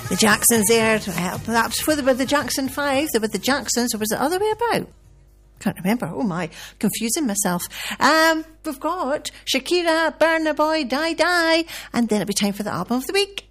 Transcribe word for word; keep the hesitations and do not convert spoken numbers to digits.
The Jacksons there to help. Perhaps before they were the Jackson Five, they were the Jacksons, or was it the other way about? Can't remember. Oh my, confusing myself. Um, we've got Shakira, Burna Boy, Die Die, and then it'll be time for the album of the week.